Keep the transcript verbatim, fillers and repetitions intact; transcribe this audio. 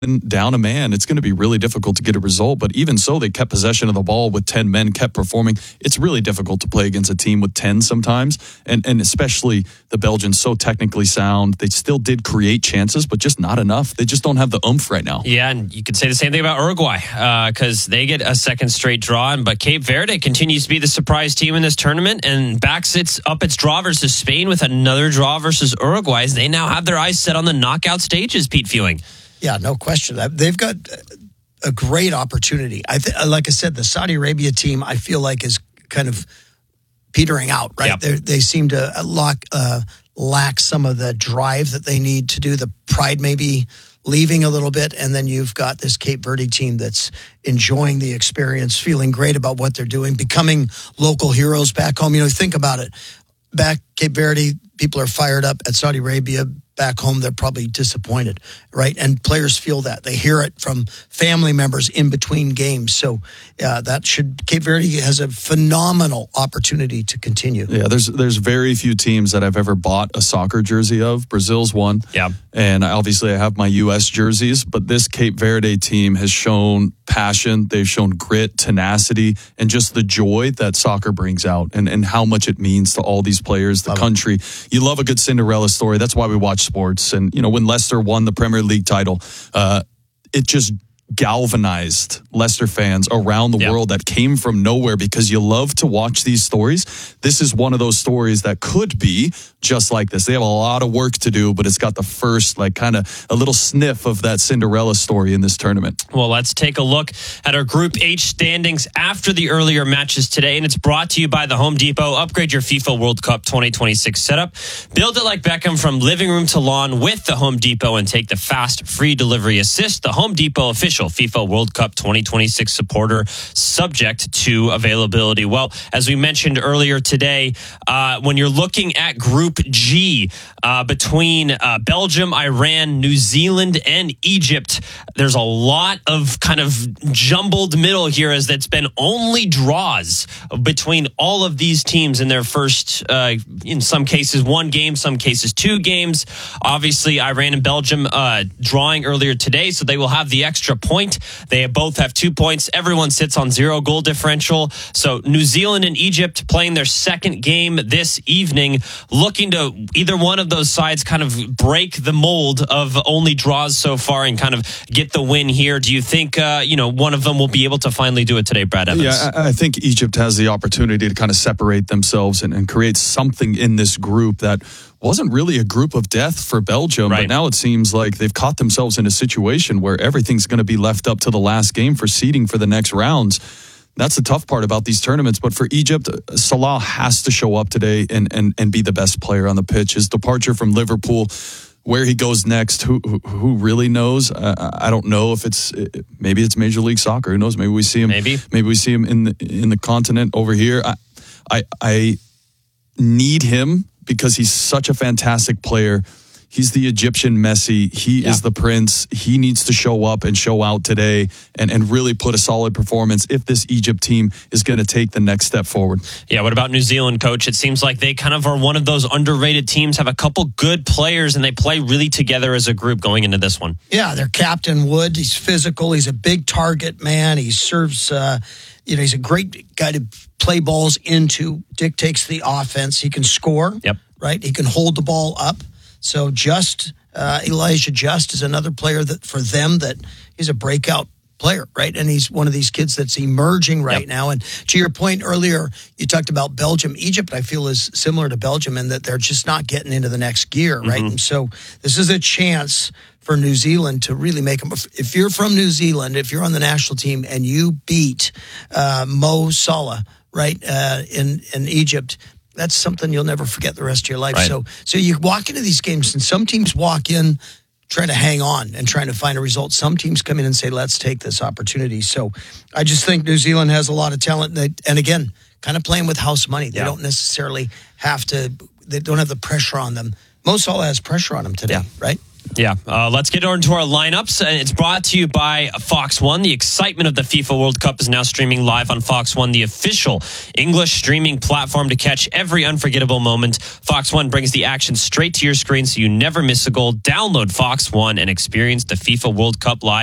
down a man, it's going to be really difficult to get a result. But even so, they kept possession of the ball with ten men, kept performing. It's really difficult to play against a team with ten sometimes. And and especially the Belgians, so technically sound. They still did create chances, but just not enough. They just don't have the oomph right now. Yeah, and you could say the same thing about Uruguay because uh, they get a second straight draw. But Cape Verde continues to be the surprise team in this tournament and backs its up its draw versus Spain with another draw versus Uruguay. They now have their eyes set on the knockout stages, Pete Fewing. Yeah, no question. They've got a great opportunity. I th- like I said, the Saudi Arabia team, I feel like, is kind of petering out, right? Yep. They seem to lock, uh, lack some of the drive that they need to do. The pride maybe leaving a little bit, and then you've got this Cape Verde team that's enjoying the experience, feeling great about what they're doing, becoming local heroes back home. You know, think about it. Back Cape Verde, people are fired up. At Saudi Arabia, back home, they're probably disappointed, right? And players feel that. They hear it from family members in between games. So uh, that should, Cape Verde has a phenomenal opportunity to continue. Yeah, there's there's very few teams that I've ever bought a soccer jersey of. Brazil's one. Yeah. And obviously I have my U S jerseys, but this Cape Verde team has shown passion. They've shown grit, tenacity, and just the joy that soccer brings out and, and how much it means to all these players, the love country. It. You love a good Cinderella story. That's why we watch sports. And, you know, when Leicester won the Premier League title, uh, it just galvanized Leicester fans around the yep. world that came from nowhere because you love to watch these stories. This is one of those stories that could be just like this. They have a lot of work to do, but it's got the first, like, kind of a little sniff of that Cinderella story in this tournament. Well, let's take a look at our Group H standings after the earlier matches today, and it's brought to you by the Home Depot. Upgrade your FIFA World Cup twenty twenty-six setup. Build it like Beckham from living room to lawn with the Home Depot and take the fast, free delivery assist. The Home Depot official FIFA World Cup twenty twenty-six supporter, subject to availability. Well, as we mentioned earlier today, uh, when you're looking at Group G uh, between uh, Belgium, Iran, New Zealand, and Egypt, there's a lot of kind of jumbled middle here as that's been only draws between all of these teams in their first, uh, in some cases, one game, some cases, two games. Obviously, Iran and Belgium uh, drawing earlier today, so they will have the extra point. They both have two points. Everyone sits on zero goal differential. So New Zealand and Egypt playing their second game this evening, looking to either one of those sides kind of break the mold of only draws so far and kind of get the win here. Do you think, uh, you know, one of them will be able to finally do it today, Brad Evans? Yeah, I, I think Egypt has the opportunity to kind of separate themselves and, and create something in this group that wasn't really a group of death for Belgium, right. But now it seems like they've caught themselves in a situation where everything's going to be left up to the last game for seeding for the next rounds. That's the tough part about these tournaments. But for Egypt, Salah has to show up today and, and, and be the best player on the pitch. His departure from Liverpool, where he goes next, who who, who really knows? Uh, I don't know if it's maybe it's Major League Soccer. Who knows? Maybe we see him. Maybe maybe we see him in the in the continent over here. I I, I need him because he's such a fantastic player. He's the Egyptian Messi. He yeah. is the prince. He needs to show up and show out today and, and really put a solid performance if this Egypt team is going to take the next step forward. Yeah, what about New Zealand, Coach? It seems like they kind of are one of those underrated teams, have a couple good players, and they play really together as a group going into this one. Yeah, their captain, Wood, he's physical. He's a big target man. He serves, uh, you know, he's a great guy to play balls into, dictates the offense. He can score, yep. right? He can hold the ball up. So Just, uh, Elijah Just is another player that for them that he's a breakout player, right? And he's one of these kids that's emerging right yep. now. And to your point earlier, you talked about Belgium. Egypt, I feel, is similar to Belgium in that they're just not getting into the next gear, right? Mm-hmm. And so this is a chance for New Zealand to really make them. If you're from New Zealand, if you're on the national team and you beat uh, Mo Salah, right, uh, in, in Egypt, that's something you'll never forget the rest of your life. Right. So so you walk into these games, and some teams walk in trying to hang on and trying to find a result. Some teams come in and say, let's take this opportunity. So I just think New Zealand has a lot of talent. And again, kind of playing with house money. They yeah. don't necessarily have to, they don't have the pressure on them. Mo Salah has pressure on him today, yeah. right? Yeah, uh, let's get on to our lineups. And it's brought to you by Fox One. The excitement of the FIFA World Cup is now streaming live on Fox One, the official English streaming platform to catch every unforgettable moment. Fox One brings the action straight to your screen so you never miss a goal. Download Fox One and experience the FIFA World Cup live.